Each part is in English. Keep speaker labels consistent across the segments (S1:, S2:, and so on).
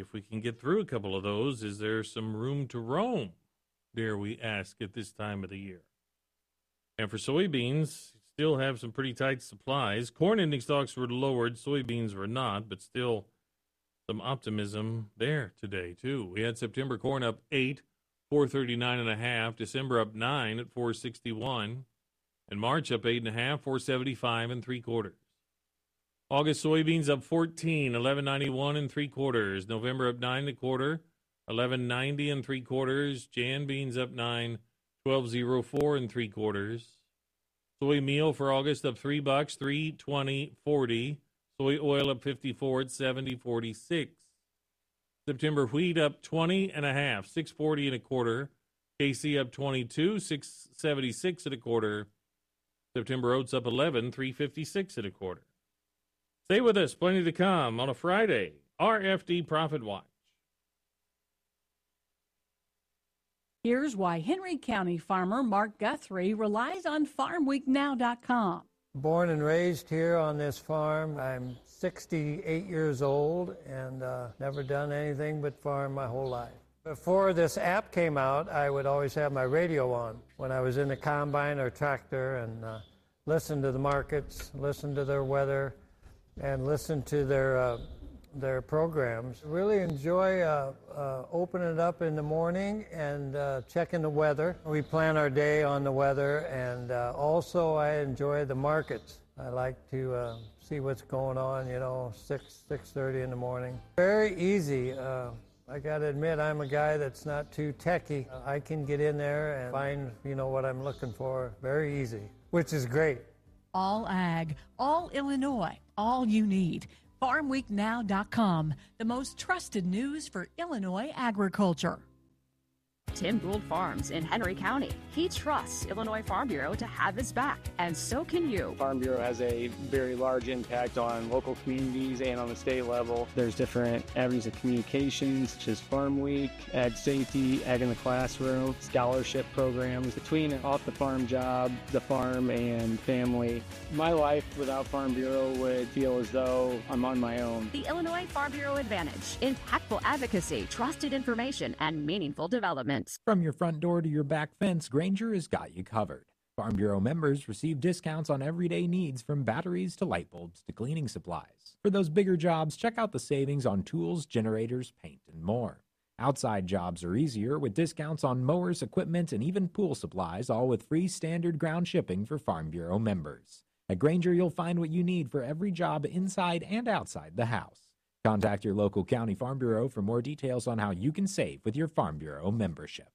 S1: if we can get through a couple of those, is there some room to roam, dare we ask, at this time of the year? And for soybeans, still have some pretty tight supplies. Corn ending stocks were lowered, soybeans were not, but still some optimism there today, too. We had September corn up 8, 439.5, December up 9 at 461, and March up 8.5, 475 and 3/4. August soybeans up 14, 1191 and 3/4. November up 9 1/4, 1190 and 3/4. Jan beans up 9, 1204 and 3/4. Soy meal for August up $3, 320.40. Soy oil up 54 at 70.46. September wheat up 20.5, 640 1/4. KC up 22, 676 1/4. September oats up 11, 356 1/4. Stay with us, plenty to come on a Friday. RFD Profit Watch.
S2: Here's why Henry County farmer Mark Guthrie relies on FarmWeekNow.com.
S3: Born and raised here on this farm. I'm 68 years old and never done anything but farm my whole life. Before this app came out, I would always have my radio on when I was in the combine or tractor and listen to the markets, listen to their weather, and listen to their programs. Really enjoy opening it up in the morning and checking the weather. We plan our day on the weather, and also I enjoy the markets. I like to see what's going on, 6:30 in the morning. Very easy. I got to admit, I'm a guy that's not too techy. I can get in there and find, what I'm looking for very easy, which is great.
S2: All ag, all Illinois, all you need. FarmWeekNow.com, the most trusted news for Illinois agriculture.
S4: Tim Gould Farms in Henry County. He trusts Illinois Farm Bureau to have his back, and so can you.
S5: Farm Bureau has a very large impact on local communities and on the state level. There's different avenues of communications, such as Farm Week, Ag Safety, Ag in the Classroom, scholarship programs. Between an off-the-farm job, the farm, and family, my life without Farm Bureau would feel as though I'm on my own.
S4: The Illinois Farm Bureau Advantage. Impactful advocacy, trusted information, and meaningful development.
S6: From your front door to your back fence, Grainger has got you covered. Farm Bureau members receive discounts on everyday needs from batteries to light bulbs to cleaning supplies. For those bigger jobs, check out the savings on tools, generators, paint, and more. Outside jobs are easier with discounts on mowers, equipment, and even pool supplies, all with free standard ground shipping for Farm Bureau members. At Grainger, you'll find what you need for every job inside and outside the house. Contact your local county Farm Bureau for more details on how you can save with your Farm Bureau membership.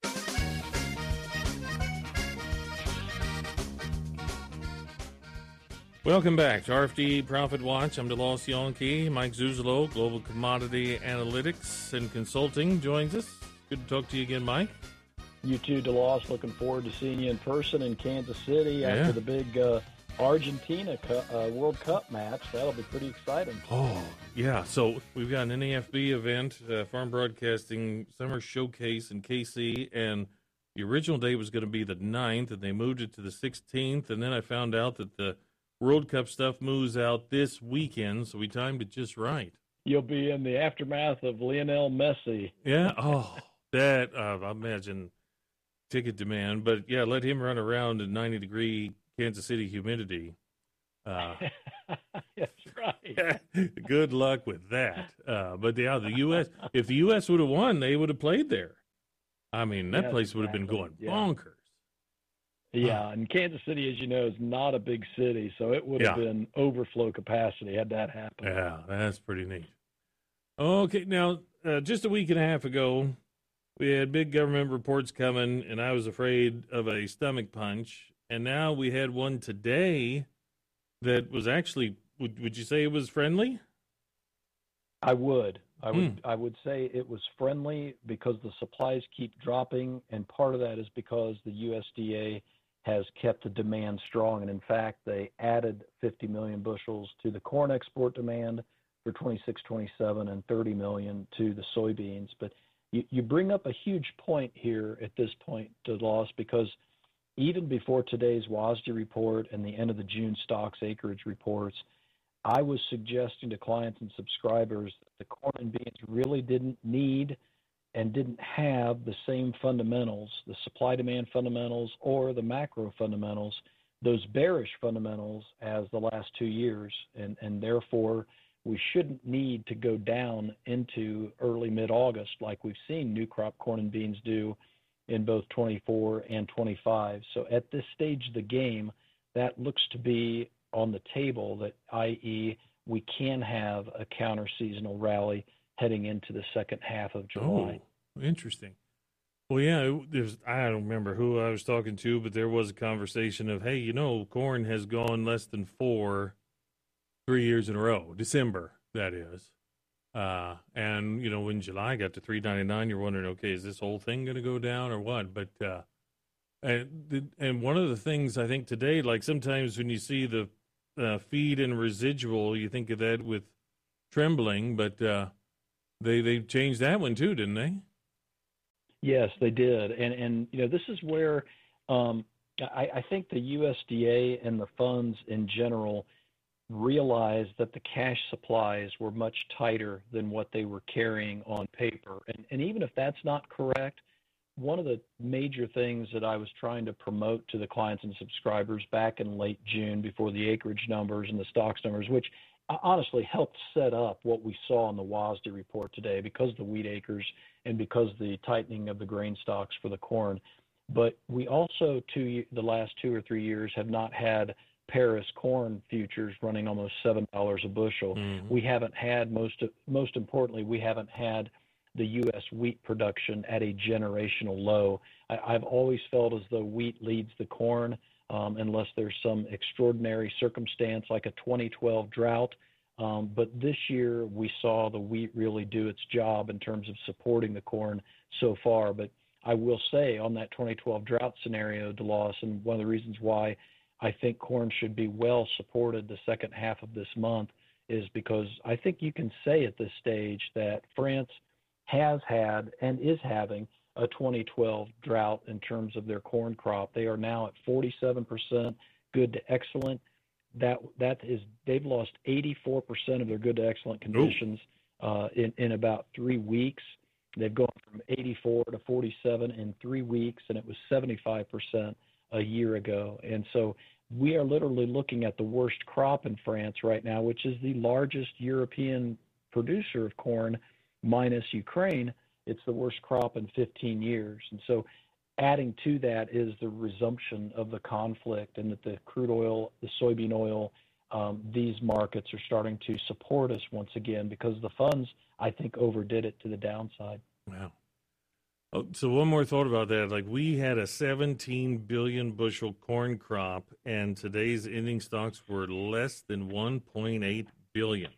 S1: Welcome back to RFD Profit Watch. I'm DeLoss Yonke. Mike Zuzolo, Global Commodity Analytics and Consulting, joins us. Good to talk to you again, Mike.
S7: You too, DeLoss. Looking forward to seeing you in person in Kansas City after the big Argentina World Cup match. That'll be pretty exciting.
S1: Oh, yeah. So we've got an NAFB event, Farm Broadcasting Summer Showcase in KC, and the original date was going to be the 9th, and they moved it to the 16th, and then I found out that the World Cup stuff moves out this weekend, so we timed it just right.
S7: You'll be in the aftermath of Lionel Messi.
S1: Yeah, that, I imagine, ticket demand. But, yeah, let him run around in 90-degree Kansas City humidity.
S7: That's right.
S1: Good luck with that. But, yeah, the U.S., if the U.S. would have won, they would have played there. I mean, that place would have been going bonkers.
S7: Yeah, and Kansas City, as you know, is not a big city, so it would have been overflow capacity had that happened.
S1: Yeah, that's pretty neat. Okay, now, just a week and a half ago, we had big government reports coming, and I was afraid of a stomach punch. And now we had one today that was actually, would you say it was friendly?
S7: I would. I would say it was friendly because the supplies keep dropping, and part of that is because the USDA has kept the demand strong. And in fact, they added 50 million bushels to the corn export demand for 26-27 and 30 million to the soybeans. But you bring up a huge point here at this point, DeLoss, because even before today's WASDE report and the end of the June stocks acreage reports, I was suggesting to clients and subscribers that the corn and beans really didn't need and didn't have the same fundamentals, the supply-demand fundamentals or the macro fundamentals, those bearish fundamentals as the last 2 years. And therefore, we shouldn't need to go down into early mid-August like we've seen new crop corn and beans do in both 24 and 25. So at this stage of the game, that looks to be on the table, that i.e. we can have a counter-seasonal rally heading into the second half of July.
S1: Oh, interesting. Well, yeah, I don't remember who I was talking to, but there was a conversation of, hey, corn has gone less than 4 3 years in a row, December, that is. And, when July got to $3.99, you're wondering, okay, is this whole thing going to go down or what? But, and one of the things I think today, like sometimes when you see the feed and residual, you think of that with trembling, but they changed that one too, didn't they?
S7: Yes, they did. And this is where I think the USDA and the funds in general realized that the cash supplies were much tighter than what they were carrying on paper. And even if that's not correct, one of the major things that I was trying to promote to the clients and subscribers back in late June before the acreage numbers and the stocks numbers, which honestly helped set up what we saw in the WASDE report today because of the wheat acres and because of the tightening of the grain stocks for the corn. But we also, the last 2 or 3 years, have not had Paris corn futures running almost $7 a bushel. Mm-hmm. We haven't had, most importantly, we haven't had the U.S. wheat production at a generational low. I've always felt as though wheat leads the corn unless there's some extraordinary circumstance like a 2012 drought. But this year we saw the wheat really do its job in terms of supporting the corn so far. But I will say on that 2012 drought scenario, DeLoss, and one of the reasons why I think corn should be well supported the second half of this month is because I think you can say at this stage that France has had and is having a 2012 drought in terms of their corn crop. They are now at 47% good to excellent. That is, they've lost 84% of their good to excellent conditions in about 3 weeks. They've gone from 84 to 47 in 3 weeks, and it was 75% a year ago. And so we are literally looking at the worst crop in France right now, which is the largest European producer of corn minus Ukraine. It's the worst crop in 15 years. And so adding to that is the resumption of the conflict, and that the crude oil, the soybean oil, these markets are starting to support us once again because the funds, I think, overdid it to the downside.
S1: Wow. Oh, so one more thought about that. Like, we had a 17 billion bushel corn crop, and today's ending stocks were less than 1.8 billion.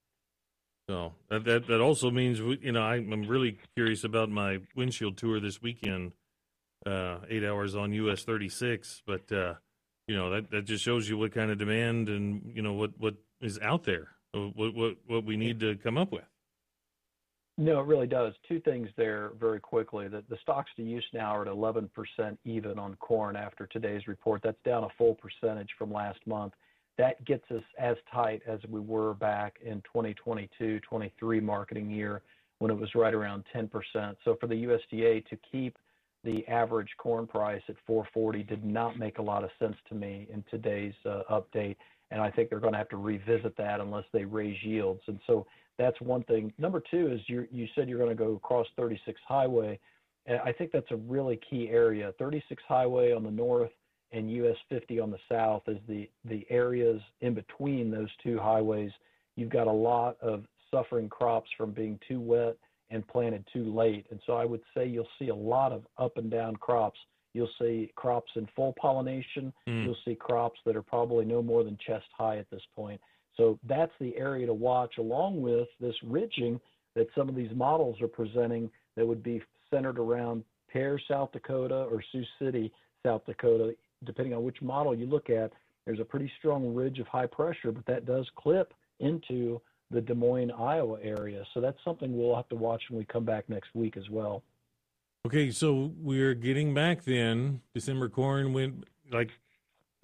S1: So that also means, I'm really curious about my windshield tour this weekend, 8 hours on US 36. But, that just shows you what kind of demand and, what is out there, what we need to come up with.
S7: No, it really does. Two things there very quickly. The stocks to use now are at 11% even on corn after today's report. That's down a full percentage from last month. That gets us as tight as we were back in 2022-23 marketing year when it was right around 10%. So for the USDA to keep the average corn price at $4.40 did not make a lot of sense to me in today's update. And I think they're going to have to revisit that unless they raise yields. And so that's one thing. Number two is you said you're going to go across 36 Highway. I think that's a really key area. 36 Highway on the north and US 50 on the south is the areas in between those two highways. You've got a lot of suffering crops from being too wet and planted too late. And so I would say you'll see a lot of up and down crops. You'll see crops in full pollination. You'll see crops that are probably no more than chest high at this point. So that's the area to watch, along with this ridging that some of these models are presenting that would be centered around Pear, South Dakota, or Sioux City, South Dakota. Depending on which model you look at, there's a pretty strong ridge of high pressure, but that does clip into the Des Moines, Iowa area. So that's something we'll have to watch when we come back next week as well.
S1: Okay, so we're getting back then. December corn went like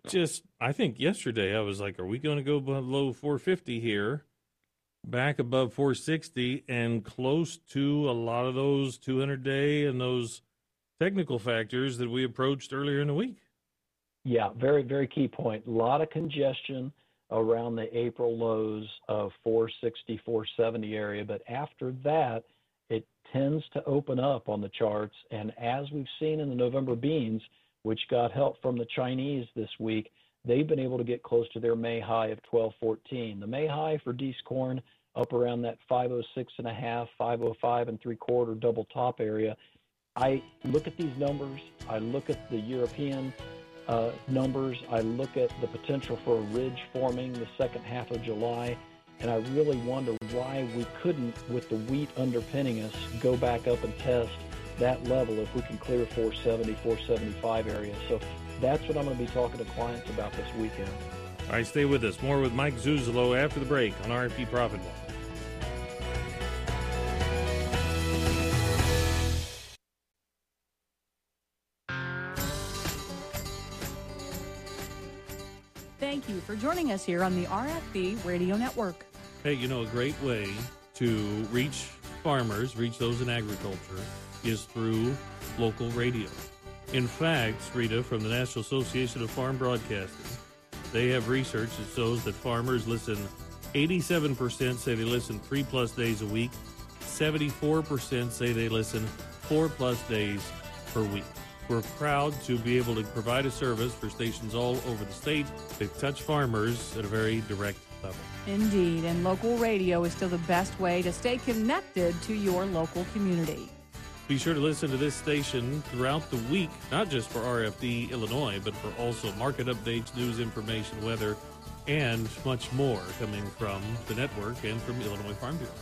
S1: I think yesterday I was like, are we going to go below 450 here? Back above 460 and close to a lot of those 200-day and those technical factors that we approached earlier in the week.
S7: Yeah, very, very key point. A lot of congestion around the April lows of 460, 470 area. But after that, it tends to open up on the charts. And as we've seen in the November beans, which got help from the Chinese this week, they've been able to get close to their May high of 1214. The May high for Dees corn up around that 506.5, 505 and 3/4 double top area. I look at these numbers. I look at the European numbers. I look at the potential for a ridge forming the second half of July, and I really wonder why we couldn't, with the wheat underpinning us, go back up and test that level if we can clear 470, 475 area. So that's what I'm going to be talking to clients about this weekend.
S1: All right, stay with us. More with Mike Zuzolo after the break on RFD Profit Watch.
S2: Thank you for joining us here on the RFD Radio Network.
S1: Hey, a great way to reach farmers, reach those in agriculture, is through local radio. In fact, Rita, from the National Association of Farm Broadcasters, they have research that shows that farmers listen, 87% say they listen 3+ days a week, 74% say they listen 4+ days per week. We're proud to be able to provide a service for stations all over the state that touch farmers at a very direct level.
S2: Indeed, and local radio is still the best way to stay connected to your local community.
S1: Be sure to listen to this station throughout the week, not just for RFD Illinois, but for also market updates, news information, weather, and much more coming from the network and from Illinois Farm Bureau.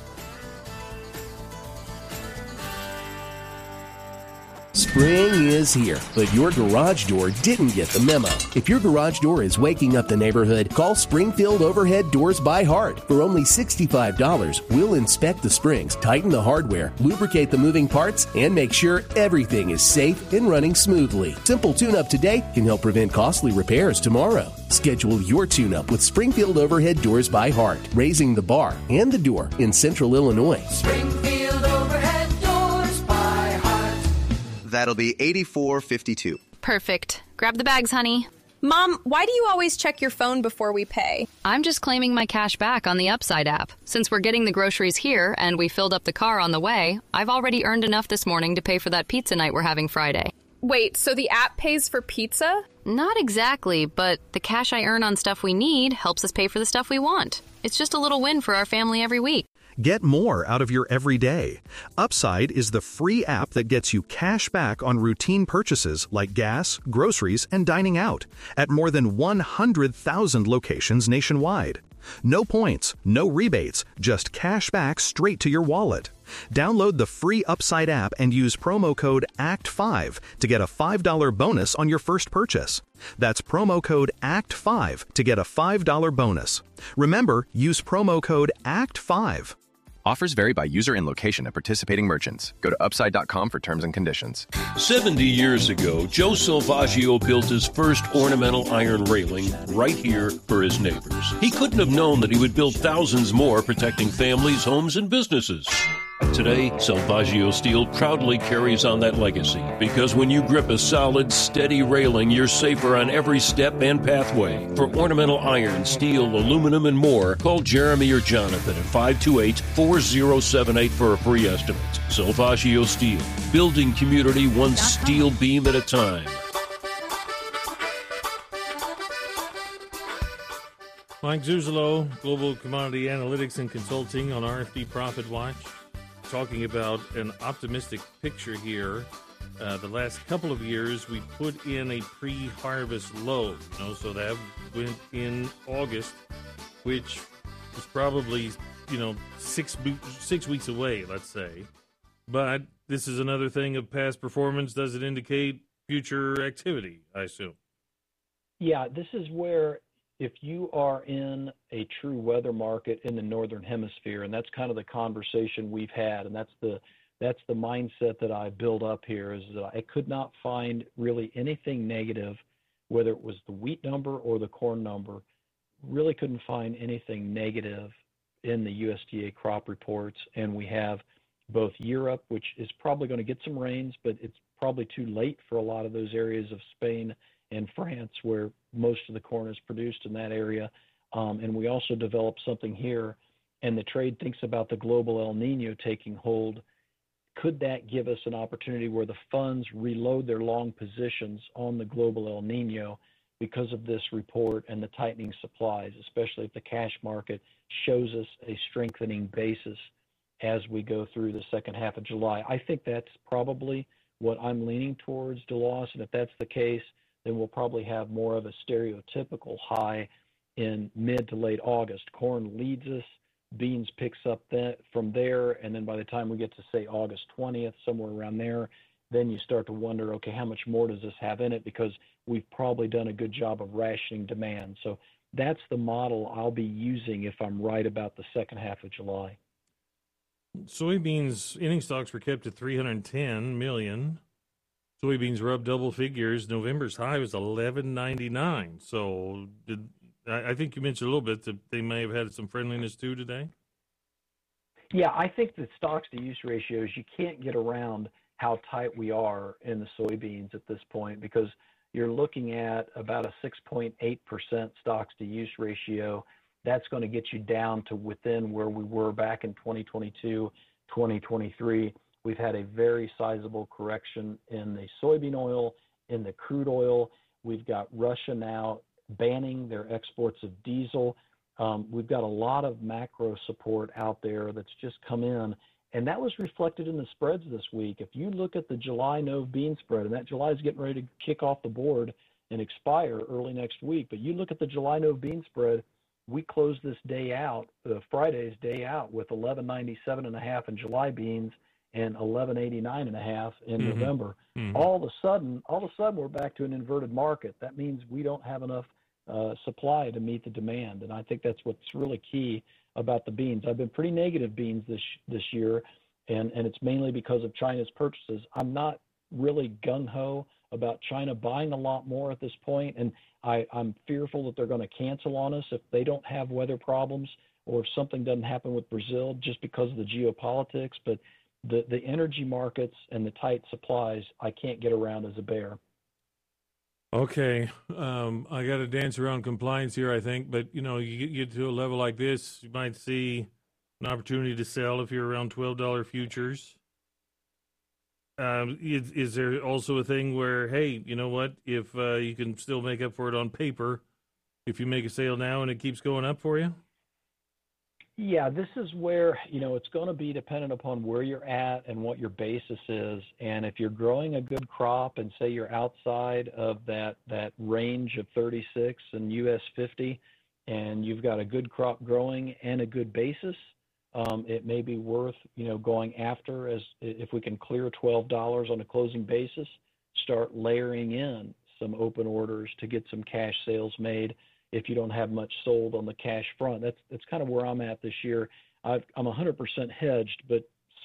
S8: Spring is here, but your garage door didn't get the memo. If your garage door is waking up the neighborhood, call Springfield Overhead Doors by Hart. For only $65, we'll inspect the springs, tighten the hardware, lubricate the moving parts, and make sure everything is safe and running smoothly. Simple tune-up today can help prevent costly repairs tomorrow. Schedule your tune-up with Springfield Overhead Doors by Hart, raising the bar and the door in Central Illinois.
S9: Springfield Overhead Doors by Hart.
S10: That'll be $84.52.
S11: Perfect. Grab the bags, honey.
S12: Mom, why do you always check your phone before we pay?
S11: I'm just claiming my cash back on the Upside app. Since we're getting the groceries here and we filled up the car on the way, I've already earned enough this morning to pay for that pizza night we're having Friday.
S12: Wait, so the app pays for pizza?
S11: Not exactly, but the cash I earn on stuff we need helps us pay for the stuff we want. It's just a little win for our family every week.
S13: Get more out of your everyday. Upside is the free app that gets you cash back on routine purchases like gas, groceries, and dining out at more than 100,000 locations nationwide. No points, no rebates, just cash back straight to your wallet. Download the free Upside app and use promo code ACT5 to get a $5 bonus on your first purchase. That's promo code ACT5 to get a $5 bonus. Remember, use promo code ACT5.
S14: Offers vary by user and location at participating merchants. Go to upside.com for terms and conditions.
S15: 70 years ago, Joe Salvaggio built his first ornamental iron railing right here for his neighbors. He couldn't have known that he would build thousands more protecting families, homes, and businesses. Today, Salvaggio Steel proudly carries on that legacy because when you grip a solid, steady railing, you're safer on every step and pathway. For ornamental iron, steel, aluminum, and more, call Jeremy or Jonathan at 528-4078 for a free estimate. Salvaggio Steel, building community one steel beam at a time.
S1: Mike Zuzolo, Global Commodity Analytics and Consulting on RFD Profit Watch. Talking about an optimistic picture here. The last couple of years, we put in a pre-harvest low, so that went in August, which was probably, 6 weeks away, let's say. But this is another thing of past performance. Does it indicate future activity, I assume?
S7: Yeah, this is where if you are in a true weather market in the Northern Hemisphere, and that's kind of the conversation we've had, and that's the mindset that I build up here, is that I could not find really anything negative whether it was the wheat number or the corn number, really couldn't find anything negative in the USDA crop reports. And we have both Europe, which is probably going to get some rains, but it's probably too late for a lot of those areas of Spain and France where most of the corn is produced in that area. And we also developed something here, and the trade thinks about the global El Nino taking hold. Could that give us an opportunity where the funds reload their long positions on the global El Nino because of this report and the tightening supplies, especially if the cash market shows us a strengthening basis as we go through the second half of July? I think that's probably what I'm leaning towards, DeLoss, and if that's the case, then we'll probably have more of a stereotypical high in mid to late August. Corn leads us, beans picks up from there, and then by the time we get to, say, August 20th, somewhere around there, then you start to wonder, okay, how much more does this have in it? Because we've probably done a good job of rationing demand. So that's the model I'll be using if I'm right about the second half of July.
S1: Soybeans ending stocks were kept at 310 million. Soybeans were up double figures. November's high was 11.99. So I think you mentioned a little bit that they may have had some friendliness too today.
S7: Yeah, I think the stocks to use ratios, you can't get around how tight we are in the soybeans at this point, because you're looking at about a 6.8% stocks to use ratio. That's going to get you down to within where we were back in 2022, 2023. We've had a very sizable correction in the soybean oil, in the crude oil. We've got Russia now banning their exports of diesel. We've got a lot of macro support out there that's just come in, and that was reflected in the spreads this week. If you look at the July Nove bean spread, and that July is getting ready to kick off the board and expire early next week, but you look at the July Nove bean spread, we closed this day out, Friday's day out, with 11.97.5 in July beans and 11.89.5 in November. All of a sudden, we're back to an inverted market. That means we don't have enough supply to meet the demand, and I think that's what's really key about the beans. I've been pretty negative beans this year, and it's mainly because of China's purchases. I'm not really gung-ho about China buying a lot more at this point, and I'm fearful that they're going to cancel on us if they don't have weather problems or if something doesn't happen with Brazil just because of the geopolitics. But the energy markets and the tight supplies, I can't get around as a bear.
S1: Okay, I got to dance around compliance here, I think. But, you get to a level like this, you might see an opportunity to sell if you're around $12 futures. Is there also a thing where, hey, you know what, if you can still make up for it on paper, if you make a sale now and it keeps going up for you?
S7: Yeah, this is where, it's going to be dependent upon where you're at and what your basis is. And if you're growing a good crop and say you're outside of that range of 36 and US 50, and you've got a good crop growing and a good basis, it may be worth, going after, as if we can clear $12 on a closing basis, start layering in some open orders to get some cash sales made if you don't have much sold on the cash front. That's kind of where I'm at this year. I'm 100% hedged, but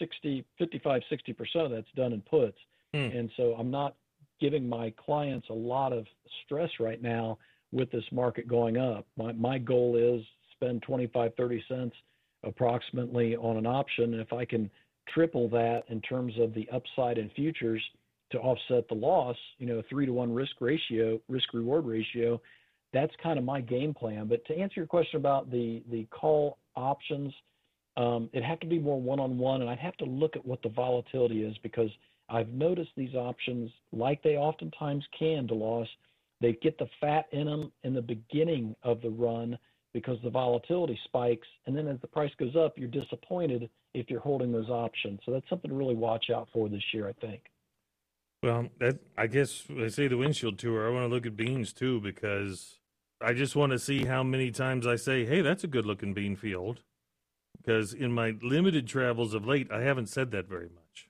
S7: 55-60% of that's done in puts. And so I'm not giving my clients a lot of stress right now with this market going up. My goal is spend 25-30 cents approximately on an option, and if I can triple that in terms of the upside in futures to offset the loss, 3-to-1 risk reward ratio, that's kind of my game plan. But to answer your question about the call options, it'd have to be more one-on-one, and I'd have to look at what the volatility is, because I've noticed these options, like they oftentimes can, DeLoss, they get the fat in them in the beginning of the run because the volatility spikes, and then as the price goes up, you're disappointed if you're holding those options. So that's something to really watch out for this year, I think.
S1: Well, I guess when I say the windshield tour, I want to look at beans too, because I just want to see how many times I say, hey, that's a good-looking bean field, because in my limited travels of late, I haven't said that very much.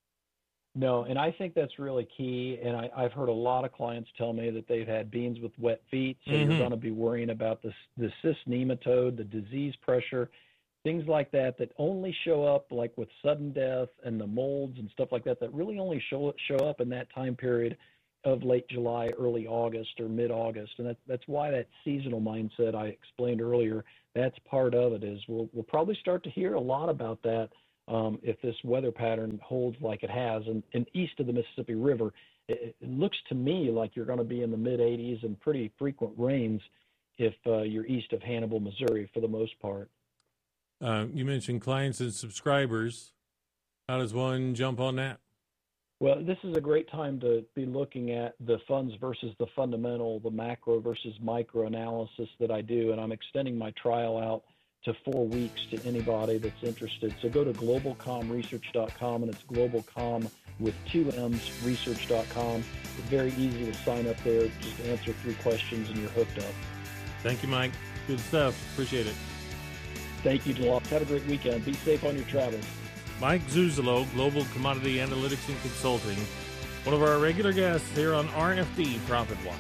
S7: No, and I think that's really key, and I've heard a lot of clients tell me that they've had beans with wet feet, so you're going to be worrying about the cyst nematode, the disease pressure, things like that only show up like with sudden death and the molds and stuff like that really only show up in that time period of late July, early August, or mid-August. And that's why that seasonal mindset I explained earlier, that's part of it. Is we'll probably start to hear a lot about that if this weather pattern holds like it has. And east of the Mississippi River, it looks to me like you're going to be in the mid-80s and pretty frequent rains if you're east of Hannibal, Missouri, for the most part.
S1: You mentioned clients and subscribers. How does one jump on that?
S7: Well, this is a great time to be looking at the funds versus the fundamental, the macro versus micro analysis that I do, and I'm extending my trial out to 4 weeks to anybody that's interested. So go to globalcomresearch.com, and it's globalcom with 2 M's, research.com. It's very easy to sign up there. Just answer 3 questions, and you're hooked up.
S1: Thank you, Mike. Good stuff. Appreciate it.
S7: Thank you, Delof. Have a great weekend. Be safe on your travels.
S1: Mike Zuzolo, Global Commodity Analytics and Consulting, one of our regular guests here on RFD Profit Watch.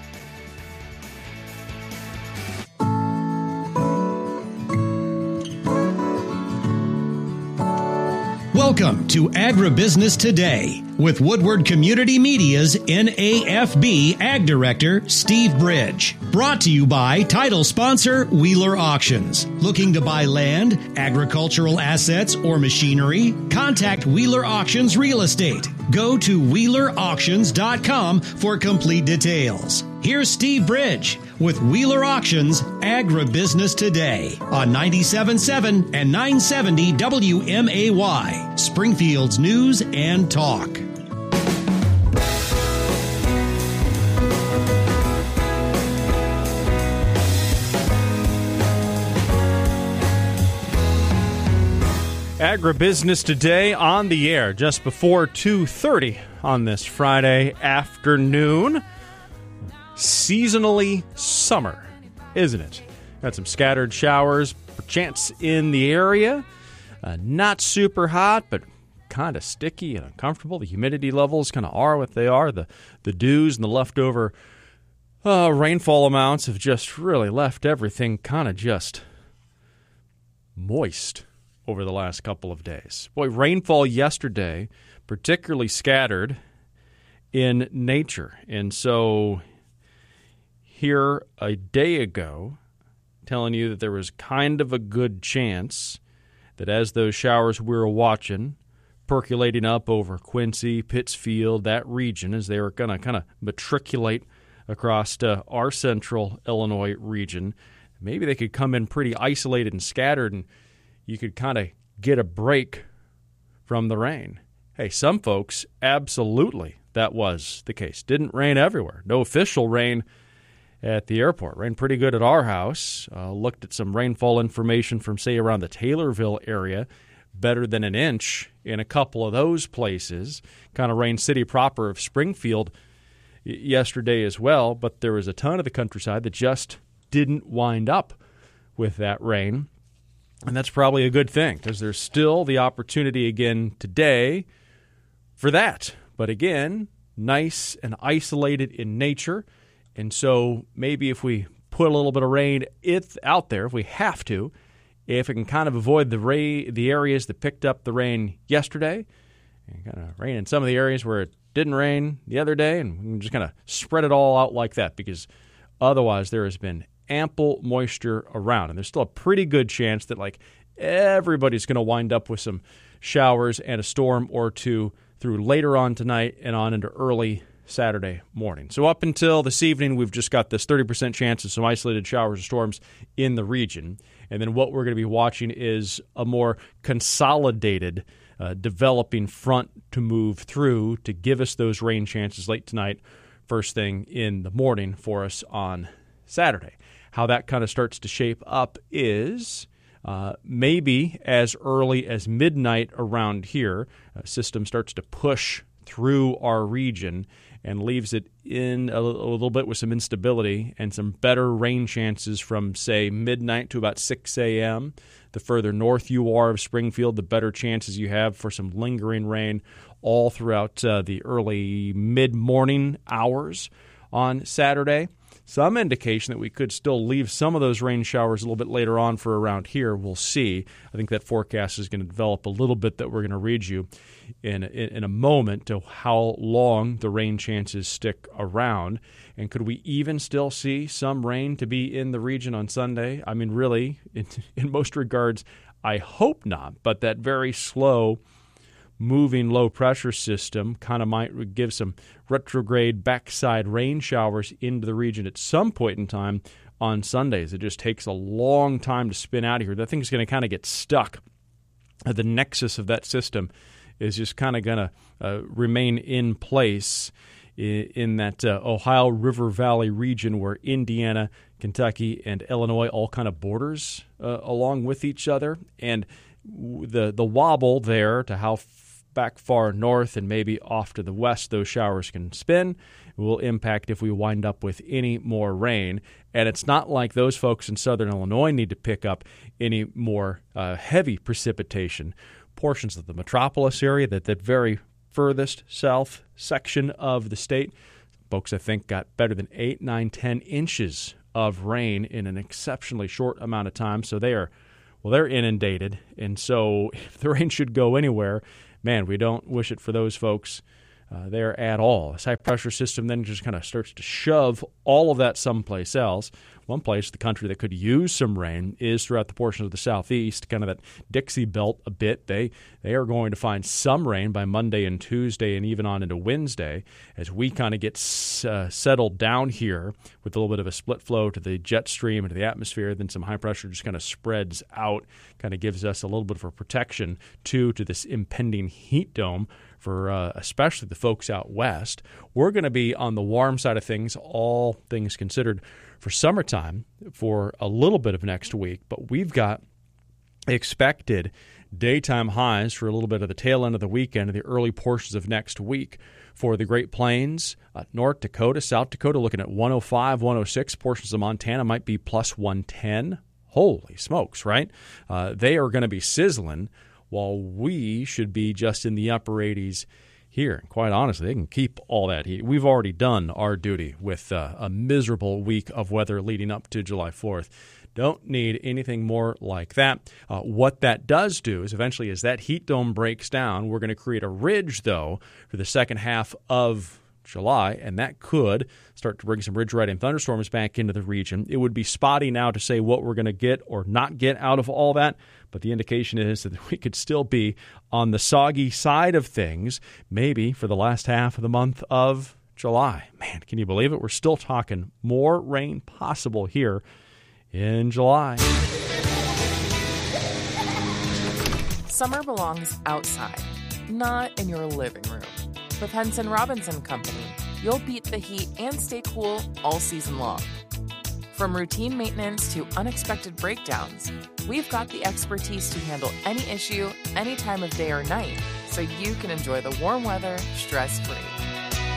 S16: Welcome to Agribusiness Today with Woodward Community Media's NAFB Ag Director, Steve Bridge. Brought to you by title sponsor Wheeler Auctions. Looking to buy land, agricultural assets, or machinery? Contact Wheeler Auctions Real Estate. Go to WheelerAuctions.com for complete details. Here's Steve Bridge with Wheeler Auctions Agribusiness Today on 97.7 and 970 WMAY, Springfield's News and Talk.
S17: Agribusiness Today on the air just before 2:30 on this Friday afternoon. Seasonally summer, isn't it? Got some scattered showers, perchance in the area. Not super hot, but kind of sticky and uncomfortable. The humidity levels kind of are what they are. The dews and the leftover rainfall amounts have just really left everything kind of just moist over the last couple of days. Boy, rainfall yesterday, particularly scattered in nature. And so here a day ago, telling you that there was kind of a good chance that as those showers we were watching, percolating up over Quincy, Pittsfield, that region, as they were going to kind of matriculate across our central Illinois region, maybe they could come in pretty isolated and scattered, and you could kind of get a break from the rain. Hey, some folks, absolutely, that was the case. Didn't rain everywhere. No official rain at the airport. Rained pretty good at our house. Looked at some rainfall information from, say, around the Taylorville area. Better than an inch in a couple of those places. Kind of rained city proper of Springfield yesterday as well, but there was a ton of the countryside that just didn't wind up with that rain. And that's probably a good thing, because there's still the opportunity again today for that. But again, nice and isolated in nature. And so maybe if we put a little bit of rain out there, if we have to, if it can kind of avoid the areas that picked up the rain yesterday, and kind of rain in some of the areas where it didn't rain the other day, and we can just kind of spread it all out like that, because otherwise there has been ample moisture around. And there's still a pretty good chance that everybody's going to wind up with some showers and a storm or two through later on tonight and on into early Saturday morning. So up until this evening, we've just got this 30% chance of some isolated showers or storms in the region. And then what we're going to be watching is a more consolidated developing front to move through to give us those rain chances late tonight, first thing in the morning for us on Saturday. How that kind of starts to shape up is maybe as early as midnight around here, a system starts to push through our region and leaves it in a little bit with some instability and some better rain chances from, say, midnight to about 6 a.m. The further north you are of Springfield, the better chances you have for some lingering rain all throughout the early mid-morning hours on Saturday. some indication that we could still leave some of those rain showers a little bit later on for around here. We'll see. I think that forecast is going to develop a little bit that we're going to read you in a moment to how long the rain chances stick around. And could we even still see some rain to be in the region on Sunday? I mean, really, in most regards, I hope not, but that very slow moving low-pressure system kind of might give some retrograde backside rain showers into the region at some point in time on Sundays. It just takes a long time to spin out of here. That thing's going to kind of get stuck. The nexus of that system is just kind of going to remain in place in that Ohio River Valley region where Indiana, Kentucky, and Illinois all kind of borders along with each other. And the wobble there to how back far north and maybe off to the west those showers can spin will impact if we wind up with any more rain. And it's not like those folks in southern Illinois need to pick up any more heavy precipitation. Portions of the metropolis area, that very furthest south section of the state, folks I think got better than 8, 9, 10 inches of rain in an exceptionally short amount of time. So they're inundated. And so if the rain should go anywhere, man, we don't wish it for those folks there at all. This high-pressure system then just kind of starts to shove all of that someplace else. One place in the country that could use some rain is throughout the portion of the southeast, kind of that Dixie belt a bit. They are going to find some rain by Monday and Tuesday and even on into Wednesday as we kind of get settled down here with a little bit of a split flow to the jet stream into the atmosphere. Then some high pressure just kind of spreads out, kind of gives us a little bit of a protection to this impending heat dome for especially the folks out west. We're going to be on the warm side of things, all things considered, for summertime for a little bit of next week. But we've got expected daytime highs for a little bit of the tail end of the weekend and the early portions of next week for the Great Plains, North Dakota, South Dakota, looking at 105, 106. Portions of Montana might be plus 110. Holy smokes, right? They are going to be sizzling, while we should be just in the upper 80s here. And quite honestly, they can keep all that heat. We've already done our duty with a miserable week of weather leading up to July 4th. Don't need anything more like that. What that does do is eventually as that heat dome breaks down, we're going to create a ridge, though, for the second half of July, and that could start to bring some ridge-right and thunderstorms back into the region. It would be spotty now to say what we're going to get or not get out of all that, but the indication is that we could still be on the soggy side of things, maybe for the last half of the month of July. Man, can you believe it? We're still talking more rain possible here in July.
S18: Summer belongs outside, not in your living room. With Henson Robinson Company, you'll beat the heat and stay cool all season long. From routine maintenance to unexpected breakdowns, we've got the expertise to handle any issue, any time of day or night, so you can enjoy the warm weather stress-free.